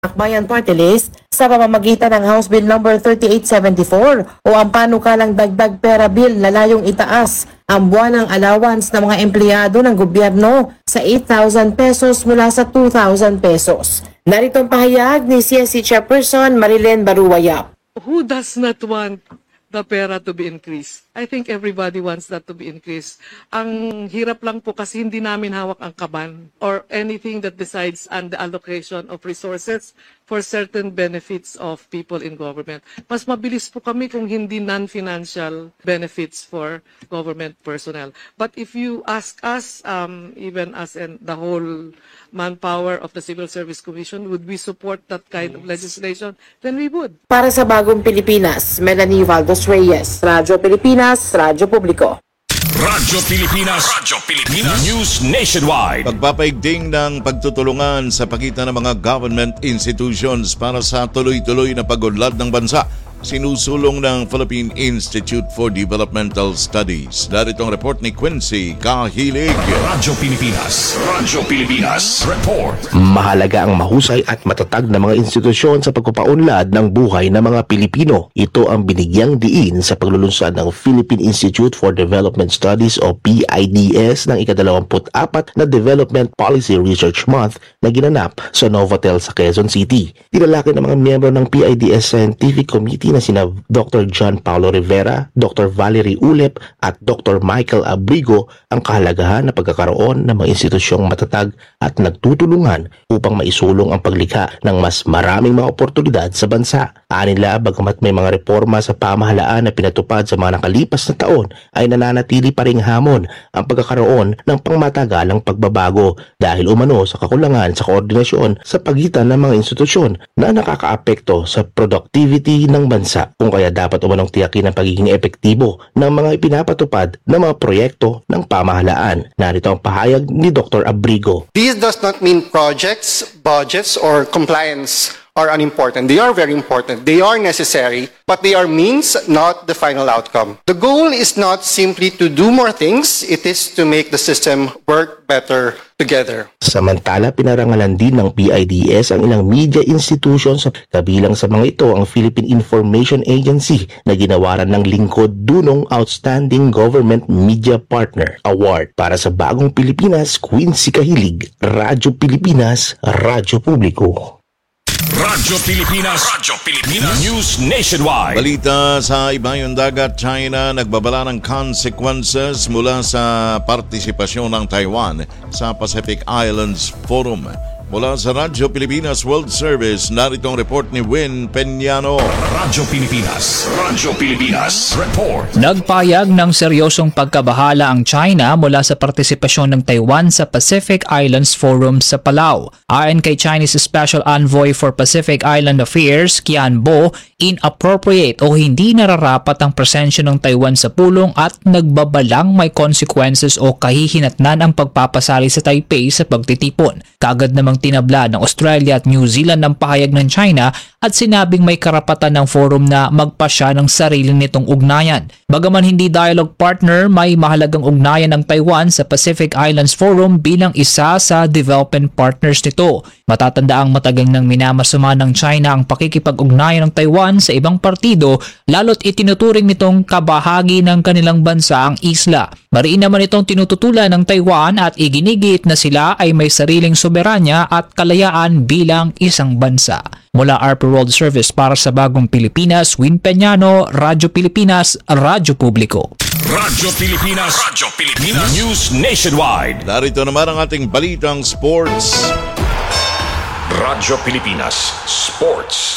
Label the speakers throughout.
Speaker 1: Akbayan Party List sa pamamagitan ng House Bill No. 3874 o ang panukalang dagdag pera bill na layong itaas ang buwanang allowance ng mga empleyado ng gobyerno sa 8,000 pesos mula sa 2,000 pesos. Narito ang pahayag ni CSC Chairperson Marilyn Baruwayap.
Speaker 2: Who does not want the pera to be increased? I think everybody wants that to be increased. Ang hirap lang po kasi hindi namin hawak ang kaban or anything that decides on the allocation of resources for certain benefits of people in government. Mas mabilis po kami kung hindi non-financial benefits for government personnel. But if you ask us, even as in the whole manpower of the Civil Service Commission, would we support that kind of legislation? Then we would.
Speaker 1: Para sa Bagong Pilipinas, Melanie Valdos Reyes, Radyo Pilipinas, Radyo Publiko.
Speaker 3: Radyo Pilipinas, News Nationwide.
Speaker 4: Pagpapaigting ng pagtutulungan sa pagitan ng mga government institutions para sa tuloy-tuloy na pag-unlad ng bansa, sinusulong ng Philippine Institute for Developmental Studies. Darito ang report ni Quincy Kahilig.
Speaker 3: Radyo Pilipinas, report.
Speaker 5: Mahalaga ang mahusay at matatag na mga institusyon sa pagpapaunlad ng buhay ng mga Pilipino. Ito ang binigyang diin sa paglulunsad ng Philippine Institute for Development Studies o PIDS ng ika-24 na Development Policy Research Month na ginanap sa Novotel sa Quezon City. Tinalakay ng mga miyembro ng PIDS Scientific Committee na sina Dr. John Paulo Rivera, Dr. Valerie Ulep at Dr. Michael Abrigo ang kahalagahan na pagkakaroon ng mga institusyong matatag at nagtutulungan upang maisulong ang paglikha ng mas maraming mga oportunidad sa bansa. Anila, bagamat may mga reforma sa pamahalaan na pinatupad sa mga nakalipas na taon, ay nananatili pa ring hamon ang pagkakaroon ng pangmatagalang pagbabago dahil umano sa kakulangan sa koordinasyon sa pagitan ng mga institusyon na nakakaapekto sa productivity ng bansa, kung kaya dapat umanong tiyakin ang pagiging epektibo ng mga ipinapatupad na mga proyekto ng pamahalaan. Narito ang pahayag ni Dr. Abrigo.
Speaker 6: This does not mean projects, budgets, or compliance are unimportant. They are very important. They are necessary, but they are means, not the final outcome. The goal is not simply to do more things, it is to make the system work better together.
Speaker 5: Samantala, pinarangalan din ng PIDS ang ilang media institutions, kabilang sa mga ito ang Philippine Information Agency na ginawaran ng Lingkod Dunong Outstanding Government Media Partner Award. Para sa Bagong Pilipinas, Quincy Kahilig, Radyo Pilipinas, Radyo Publiko.
Speaker 3: Radyo Pilipinas, News Nationwide.
Speaker 4: Balita sa ibayong dagat, China nagbabala ng consequences mula sa partisipasyon ng Taiwan sa Pacific Islands Forum. Mula sa Radyo Pilipinas World Service, narito ang report ni Win Peñano.
Speaker 3: Radyo Pilipinas, report.
Speaker 7: Nagpayag ng seryosong pagkabahala ang China mula sa partisipasyon ng Taiwan sa Pacific Islands Forum sa Palau. Ayon kay Chinese Special Envoy for Pacific Island Affairs, Qian Bo, inappropriate o hindi nararapat ang presensya ng Taiwan sa pulong at nagbabalang may consequences o kahihinatnan ang pagpapasali sa Taipei sa pagtitipon. Kagad namang tinabla ng Australia at New Zealand ang pahayag ng China at sinabing may karapatan ng forum na magpasya ng sarili nitong ugnayan. Bagaman hindi dialogue partner, may mahalagang ugnayan ng Taiwan sa Pacific Islands Forum bilang isa sa development partners nito. Matatanda ang matagal nang minamasama ng China ang pakikipag-ugnayan ng Taiwan sa ibang partido, lalo't itinuturing nitong kabahagi ng kanilang bansa ang isla. Mariin naman itong tinututulan ng Taiwan at iginigit na sila ay may sariling soberanya at kalayaan bilang isang bansa. Mula RP World Service para sa Bagong Pilipinas, Win Peñano, Radyo Pilipinas, Radyo Publiko.
Speaker 3: Radyo Pilipinas, News Nationwide.
Speaker 4: Narito naman ang ating balitang sports.
Speaker 3: Radyo Pilipinas, Sports.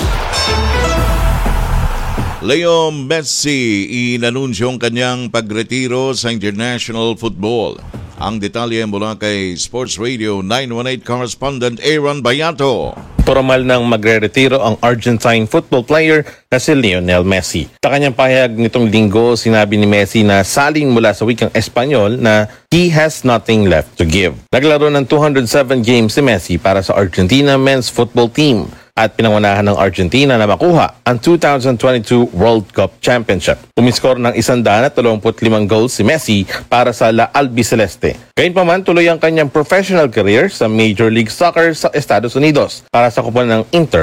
Speaker 4: Leo Messi inanunsyong kanyang pagretiro sa international football. Ang detalye mula kay Sports Radio 918 correspondent Aaron Bayato.
Speaker 8: Formal nang magre-retiro ang Argentine football player na si Lionel Messi. Sa kanyang pahayag nitong linggo, sinabi ni Messi na salin mula sa wikang Espanyol na he has nothing left to give. Naglaro ng 207 games si Messi para sa Argentina men's football team. at pinangunahan ng Argentina na makuha ang 2022 World Cup Championship. Umiskor ng 135 goals si Messi para sa La Albiceleste. Gayunpaman, tuloy ang kanyang professional career sa Major League Soccer sa Estados Unidos para sa kupunan ng Inter